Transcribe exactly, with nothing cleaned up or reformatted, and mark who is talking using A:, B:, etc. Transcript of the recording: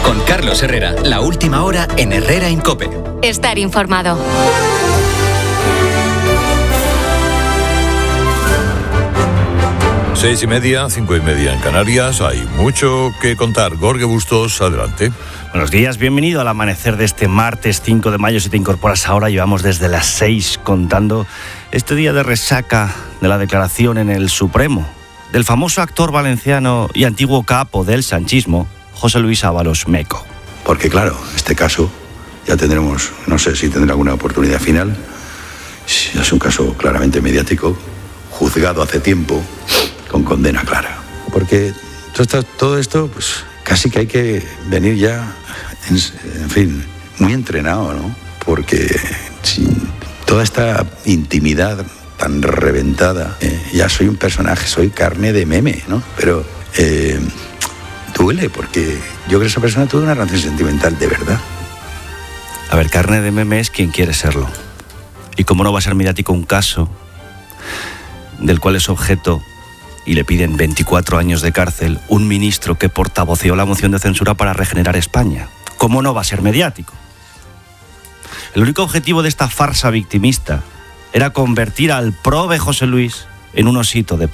A: Con Carlos Herrera, la última hora en Herrera en COPE.
B: Estar informado.
C: Seis y media, cinco y media en Canarias. Hay mucho que contar. Jorge Bustos, adelante.
D: Buenos días, bienvenido al amanecer de este martes cinco de mayo. Si te incorporas ahora, llevamos desde las seis contando este día de resaca de la declaración en el Supremo del famoso actor valenciano y antiguo capo del sanchismo, José Luis Ábalos Meco.
E: Porque claro, este caso ya tendremos, no sé si tendrá alguna oportunidad final. Es un caso claramente mediático, juzgado hace tiempo, con condena clara. Porque todo esto, todo esto pues casi que hay que venir ya, en, en fin, muy entrenado, ¿no? Porque sin toda esta intimidad tan reventada, eh, ya soy un personaje, soy carne de meme, ¿no? Pero eh, duele, porque yo creo que esa persona tuvo una relación sentimental de verdad.
D: A ver, carne de meme es quien quiere serlo. Y cómo no va a ser mediático un caso del cual es objeto y le piden veinticuatro años de cárcel un ministro que portavoceó la moción de censura para regenerar España. ¿Cómo no va a ser mediático? El único objetivo de esta farsa victimista era convertir al prove José Luis en un osito de